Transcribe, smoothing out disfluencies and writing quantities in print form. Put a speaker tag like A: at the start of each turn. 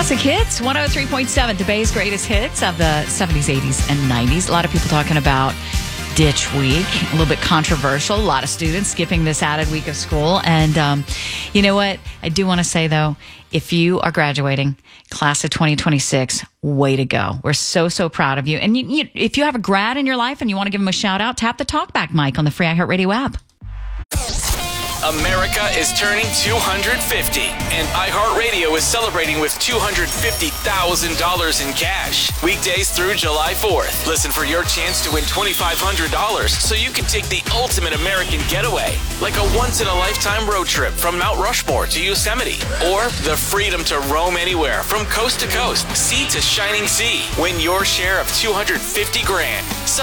A: Classic Hits, 103.7, today's greatest hits of the 70s, 80s, and 90s. A lot of people talking about Ditch Week, a little bit controversial. A lot of students skipping this added week of school. And you know what? I do want to say, though, if you are graduating, class of 2026, way to go. We're so, so proud of you. And if you have a grad in your life and you want to give them a shout out, tap the talkback mic on the free iHeartRadio app.
B: America is turning 250, and iHeartRadio is celebrating with $250,000 in cash. Weekdays through July 4th. Listen for your chance to win $2,500 so you can take the ultimate American getaway, like a once-in-a-lifetime road trip from Mount Rushmore to Yosemite, or the freedom to roam anywhere from coast to coast, sea to shining sea. Win your share of $250,000.